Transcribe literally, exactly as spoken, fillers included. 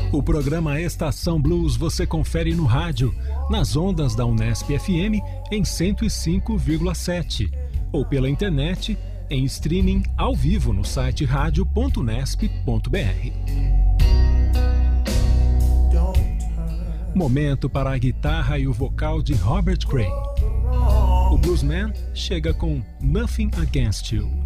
O programa Estação Blues você confere no rádio, nas ondas da Unesp F M em cento e cinco vírgula sete ou pela internet em streaming ao vivo no site radio ponto unesp ponto b r. Momento para a guitarra e o vocal de Robert Cray. O bluesman chega com Nothing Against You.